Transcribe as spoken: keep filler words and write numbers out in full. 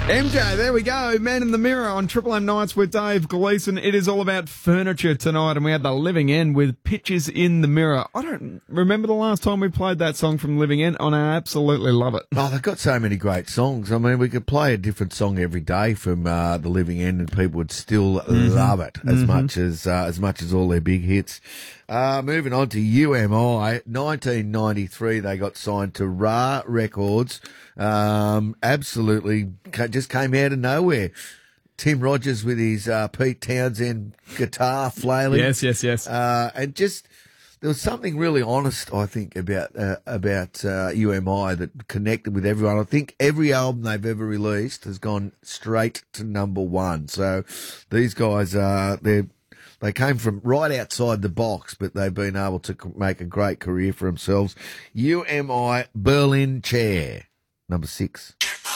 M J, there we go. Man in the Mirror on Triple M Nights with Dave Gleeson. It is all about furniture tonight, and we had the Living End with Pictures in the Mirror. I don't remember the last time we played that song from Living End, and I absolutely love it. Oh, they've got so many great songs. I mean, we could play a different song every day from uh, the Living End, and people would still mm-hmm. love it as mm-hmm. much as uh, as much as all their big hits. Uh, moving on to U M I, nineteen ninety-three, they got signed to Ra Records. Um, absolutely just came out of nowhere. Tim Rogers with his uh, Pete Townsend guitar flailing. Yes, yes, yes. Uh, and just there was something really honest, I think, about uh, about uh, U M I that connected with everyone. I think every album they've ever released has gone straight to number one. So these guys, uh, they're They came from right outside the box, but they've been able to make a great career for themselves. U M I Berlin Chair, number six.